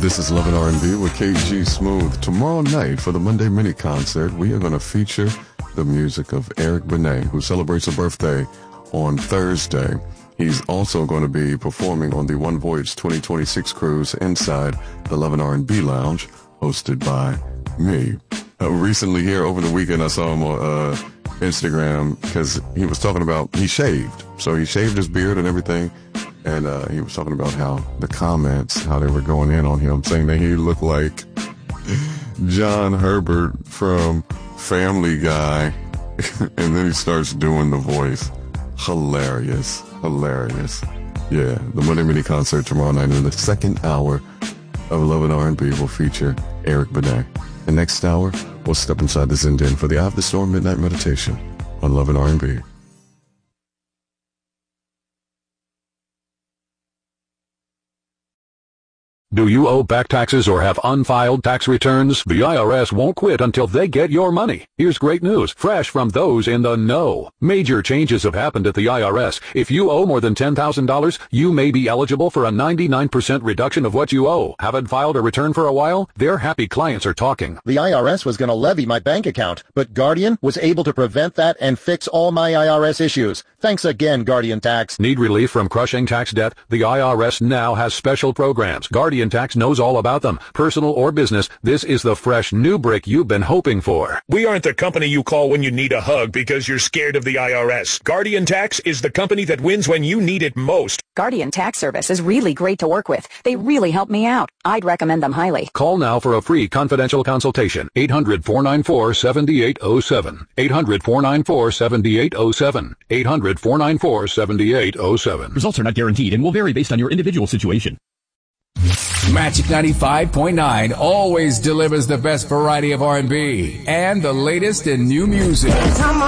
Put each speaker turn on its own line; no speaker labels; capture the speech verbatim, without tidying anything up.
This is Love and R and B with K G Smooth. Tomorrow night for the Monday mini concert, we are going to feature the music of Eric Benet, who celebrates a birthday on Thursday. He's also going to be performing on the One Voyage twenty twenty-six cruise inside the Love and R and B Lounge, hosted by me. Uh, recently here over the weekend, I saw him on uh, Instagram because he was talking about, he shaved. So he shaved his beard and everything. And uh, he was talking about how the comments, how they were going in on him, saying that he looked like John Herbert from Family Guy. And then he starts doing the voice. Hilarious. Hilarious. Yeah, the Monday mini concert tomorrow night in the second hour of Love and R and B will feature Eric Benet. The next hour, we'll step inside the Zen Den for the Eye of the Storm Midnight Meditation on Love and R and B.
Do you owe back taxes or have unfiled tax returns? The I R S won't quit until they get your money. Here's great news, fresh from those in the know. Major changes have happened at the I R S. If you owe more than ten thousand dollars, you may be eligible for a ninety-nine percent reduction of what you owe. Haven't filed a return for a while? Their happy clients are talking.
The I R S was going to levy my bank account, but Guardian was able to prevent that and fix all my I R S issues. Thanks again, Guardian Tax.
Need relief from crushing tax debt? The I R S now has special programs. Guardian Tax knows all about them. Personal or business, this is the fresh new brick you've been hoping for.
We aren't the company you call when you need a hug because you're scared of the I R S. Guardian Tax is the company that wins when you need it most.
Guardian Tax Service is really great to work with. They really help me out. I'd recommend them highly.
Call now for a free confidential consultation. eight hundred, four nine four, seven eight zero seven. eight hundred, four nine four, seven eight zero seven. eight hundred, four nine four, seven eight zero seven.
Results are not guaranteed and will vary based on your individual situation.
Magic ninety-five point nine always delivers the best variety of R and B and the latest in new music.